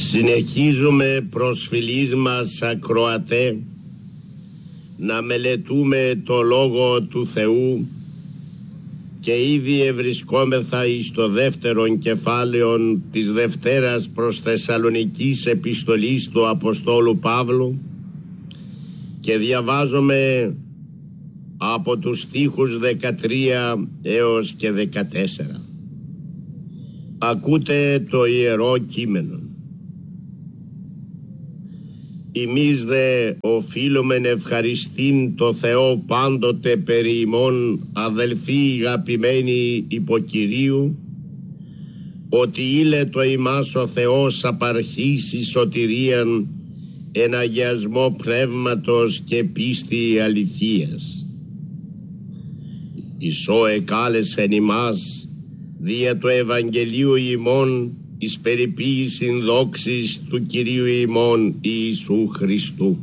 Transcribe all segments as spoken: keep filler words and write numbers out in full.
Συνεχίζουμε προσφυλής μας ακροατέ να μελετούμε το Λόγο του Θεού και ήδη ευρισκόμεθα εις το δεύτερον κεφάλαιο της Δευτέρας προς Θεσσαλονικής επιστολής του Αποστόλου Παύλου και διαβάζουμε από τους στίχους δεκατρία έως και δεκατέσσερα. Ακούτε το Ιερό Κείμενο. Εμείς δε οφείλομεν ευχαριστήν το Θεό πάντοτε περί ημών, αδελφοί αγαπημένοι υπό Κυρίου, ότι ήλε το ημάς ο Θεός απαρχήσει σωτηρίαν εν αγιασμό πνεύματος και πίστη αληθείας. Ισό εκάλεσεν ημάς δια το Ευαγγελίου ημών εις περιποίησιν δόξης του Κυρίου ημών Ιησού Χριστού.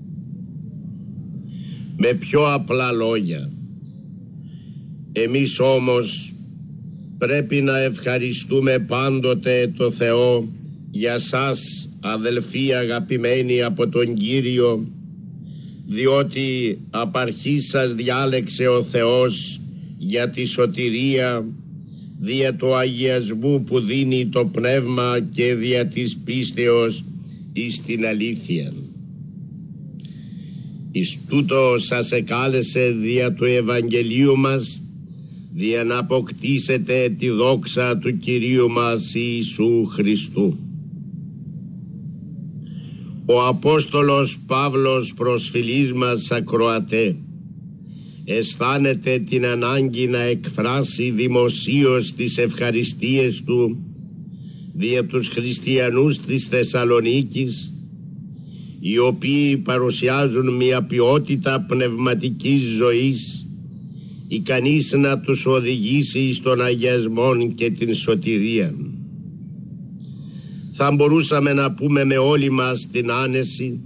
Με πιο απλά λόγια, εμείς όμως πρέπει να ευχαριστούμε πάντοτε το Θεό για σας, αδελφοί αγαπημένοι από τον Κύριο, διότι απ' αρχής σας διάλεξε ο Θεός για τη σωτηρία δια του αγιασμού που δίνει το πνεύμα και δια της πίστεως εις την αλήθεια. Εις τούτο σας εκάλεσε δια του Ευαγγελίου μας, δια να αποκτήσετε τη δόξα του Κυρίου μας Ιησού Χριστού. Ο Απόστολος Παύλος προσφυλής μας ακροατέ αισθάνεται την ανάγκη να εκφράσει δημοσίως τις ευχαριστίες του δια τους χριστιανούς της Θεσσαλονίκης, οι οποίοι παρουσιάζουν μια ποιότητα πνευματικής ζωής ικανής να τους οδηγήσει στον αγιασμό και την σωτηρία. Θα μπορούσαμε να πούμε με όλοι μας την άνεση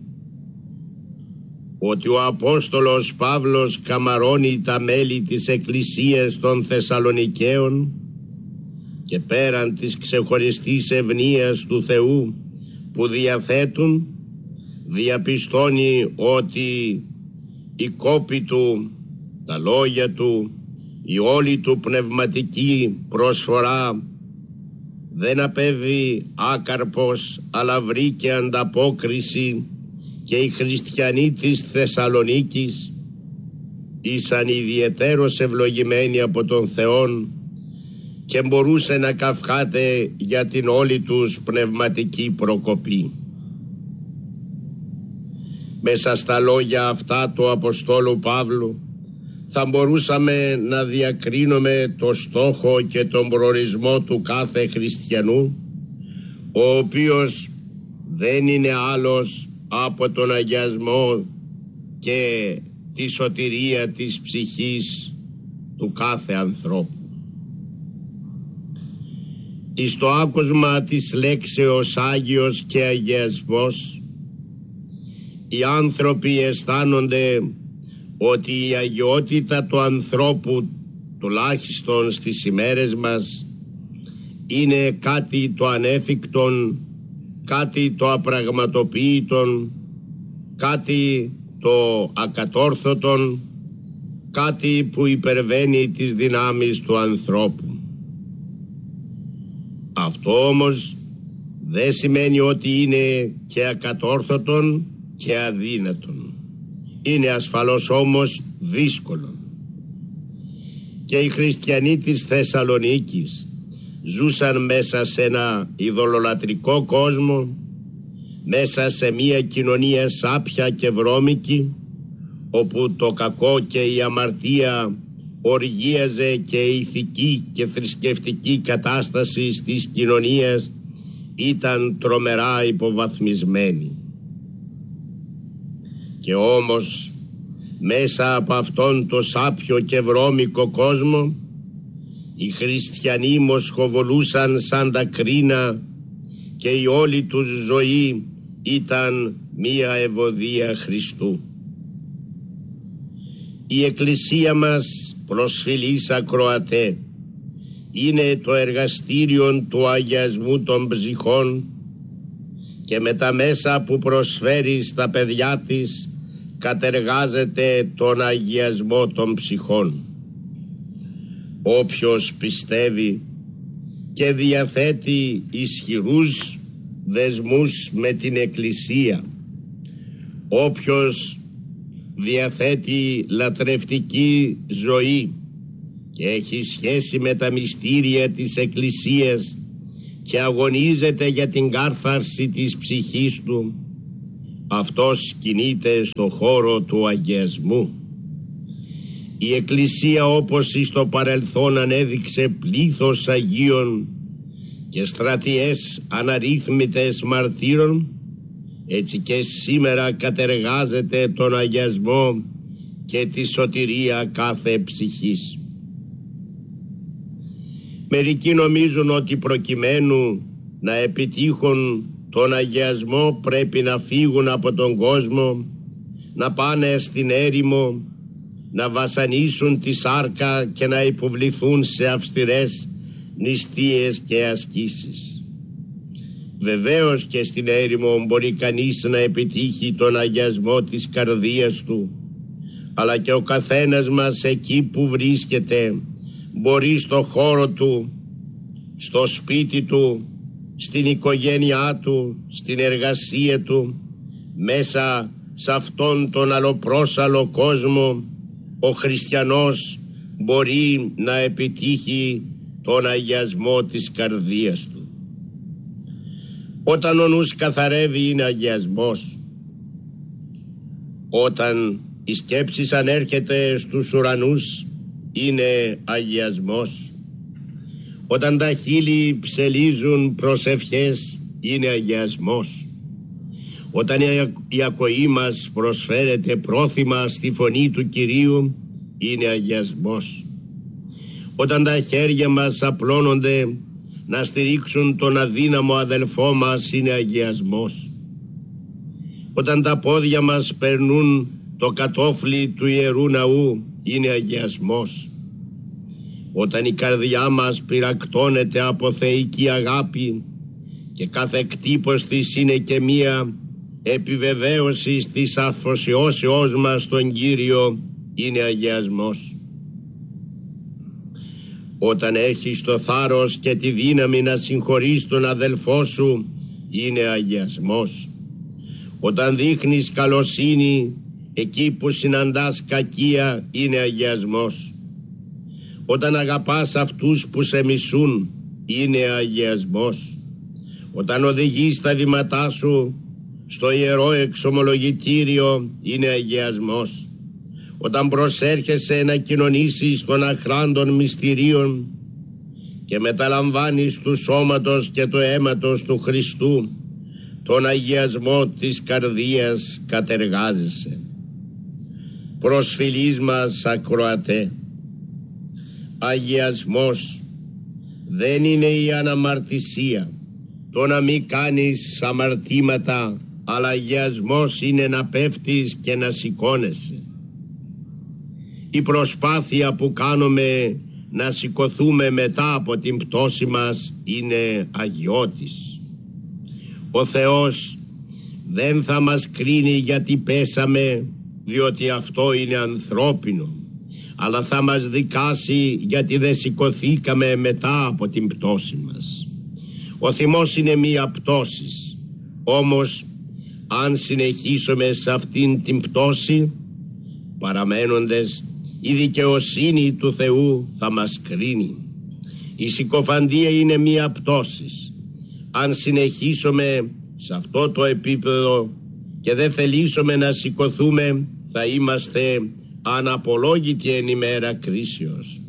ότι ο Απόστολος Παύλος καμαρώνει τα μέλη της Εκκλησίας των Θεσσαλονικαίων και πέραν της ξεχωριστής ευνοίας του Θεού που διαθέτουν, διαπιστώνει ότι η κόπη του, τα λόγια του, η όλη του πνευματική προσφορά δεν απέβη άκαρπος, αλλά βρήκε ανταπόκριση και οι χριστιανοί της Θεσσαλονίκης ήσαν ιδιαιτέρως ευλογημένοι από τον Θεόν και μπορούσε να καυχάται για την όλη τους πνευματική προκοπή. Μέσα στα λόγια αυτά του Αποστόλου Παύλου θα μπορούσαμε να διακρίνουμε το στόχο και τον προορισμό του κάθε χριστιανού, ο οποίος δεν είναι άλλος από τον αγιασμό και τη σωτηρία της ψυχής του κάθε ανθρώπου. Εις το άκουσμα της λέξεως Άγιος και αγιασμός, οι άνθρωποι αισθάνονται ότι η αγιότητα του ανθρώπου, τουλάχιστον στις ημέρες μας, είναι κάτι το ανέφικτον, κάτι το απραγματοποιητον, κάτι το ακατόρθωτον, κάτι που υπερβαίνει τις δυνάμεις του ανθρώπου. Αυτό όμως δεν σημαίνει ότι είναι και ακατόρθωτον και αδύνατον. Είναι ασφαλώς όμως δύσκολο. Και οι χριστιανοί της Θεσσαλονίκης ζούσαν μέσα σε ένα ειδωλολατρικό κόσμο, μέσα σε μια κοινωνία σάπια και βρώμικη, όπου το κακό και η αμαρτία οργίαζε και η ηθική και θρησκευτική κατάσταση της κοινωνίας ήταν τρομερά υποβαθμισμένη. Και όμως μέσα από αυτόν το σάπιο και βρώμικο κόσμο οι χριστιανοί μοσχοβολούσαν σαν τα κρίνα και η όλη τους ζωή ήταν μία ευωδία Χριστού. Η Εκκλησία μας, προσφυλής ακροατέ, είναι το εργαστήριο του αγιασμού των ψυχών και με τα μέσα που προσφέρει στα παιδιά της κατεργάζεται τον αγιασμό των ψυχών. Όποιος πιστεύει και διαθέτει ισχυρούς δεσμούς με την Εκκλησία, όποιος διαθέτει λατρευτική ζωή και έχει σχέση με τα μυστήρια της Εκκλησίας και αγωνίζεται για την κάρθαρση της ψυχής του, αυτός κινείται στο χώρο του αγιασμού. Η Εκκλησία, όπως στο παρελθόν ανέδειξε πλήθος Αγίων και στρατιές αναρρύθμιτες μαρτύρων, έτσι και σήμερα κατεργάζεται τον αγιασμό και τη σωτηρία κάθε ψυχής. Μερικοί νομίζουν ότι προκειμένου να επιτύχουν τον αγιασμό πρέπει να φύγουν από τον κόσμο, να πάνε στην έρημο, να βασανίσουν τη σάρκα και να υποβληθούν σε αυστηρές νηστείες και ασκήσεις. Βεβαίως και στην έρημο μπορεί κανείς να επιτύχει τον αγιασμό της καρδίας του, αλλά και ο καθένας μας εκεί που βρίσκεται μπορεί στο χώρο του, στο σπίτι του, στην οικογένειά του, στην εργασία του, μέσα σε αυτόν τον αλλοπρόσαλλο κόσμο, ο χριστιανός μπορεί να επιτύχει τον αγιασμό της καρδίας του. Όταν ο νους καθαρεύει είναι αγιασμός. Όταν η σκέψη ανέρχεται στους ουρανούς είναι αγιασμός. Όταν τα χείλη ψελίζουν προσευχές είναι αγιασμός. Όταν η ακοή μας προσφέρεται πρόθυμα στη φωνή του Κυρίου είναι αγιασμός. Όταν τα χέρια μας απλώνονται να στηρίξουν τον αδύναμο αδελφό μας είναι αγιασμός. Όταν τα πόδια μας περνούν το κατόφλι του Ιερού Ναού είναι αγιασμός. Όταν η καρδιά μας πυρακτώνεται από θεϊκή αγάπη και κάθε κτύπος της είναι και μία επιβεβαίωση της αφοσιώσεώς μας στον Κύριο είναι αγιασμός. Όταν έχεις το θάρρος και τη δύναμη να συγχωρείς τον αδελφό σου είναι αγιασμός. Όταν δείχνεις καλοσύνη εκεί που συναντάς κακία είναι αγιασμός. Όταν αγαπάς αυτούς που σε μισούν είναι αγιασμός. Όταν οδηγείς τα βήματά σου στο ιερό εξομολογητήριο είναι αγιασμός. Όταν προσέρχεσαι να κοινωνήσεις των αχράντων μυστηρίων και μεταλαμβάνεις του σώματος και του αίματος του Χριστού, τον αγιασμό της καρδίας κατεργάζεσαι. Προσφυλής μας ακροατέ, αγιασμός δεν είναι η αναμαρτησία, το να μην κάνεις αμαρτήματα, αλλά αγιασμός είναι να πέφτεις και να σηκώνεσαι. Η προσπάθεια που κάνουμε να σηκωθούμε μετά από την πτώση μας είναι αγιώτης. Ο Θεός δεν θα μας κρίνει γιατί πέσαμε, διότι αυτό είναι ανθρώπινο, αλλά θα μας δικάσει γιατί δεν σηκωθήκαμε μετά από την πτώση μας. Ο θυμός είναι μία πτώσης, όμως αν συνεχίσουμε σε αυτήν την πτώση, παραμένοντες, η δικαιοσύνη του Θεού θα μας κρίνει. Η συκοφαντία είναι μία πτώσης. Αν συνεχίσουμε σε αυτό το επίπεδο και δεν θελήσουμε να σηκωθούμε, θα είμαστε αναπολόγητοι εν ημέρα κρίσεως.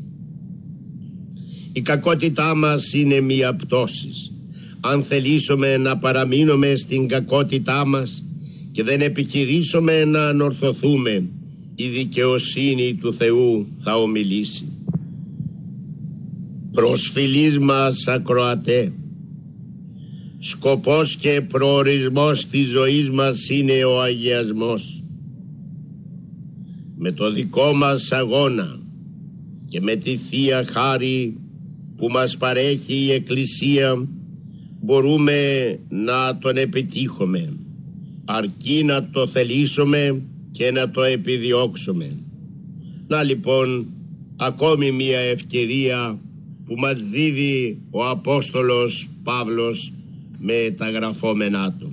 Η κακότητά μας είναι μία πτώσης. Αν θελήσουμε να παραμείνουμε στην κακότητά μας και δεν επιχειρήσουμε να ανορθωθούμε, η δικαιοσύνη του Θεού θα ομιλήσει. Προσφυλής μας ακροατέ, σκοπός και προορισμός της ζωής μας είναι ο αγιασμός. Με το δικό μας αγώνα και με τη Θεία Χάρη που μας παρέχει η Εκκλησία μπορούμε να τον επιτύχουμε, αρκεί να το θελήσουμε και να το επιδιώξουμε. Να λοιπόν ακόμη μία ευκαιρία που μας δίδει ο Απόστολος Παύλος με τα γραφόμενά του.